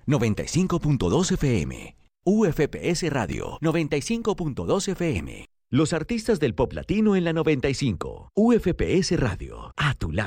95.2 FM. UFPS Radio 95.2 FM. Los artistas del pop latino en la 95. UFPS Radio, a tu lado.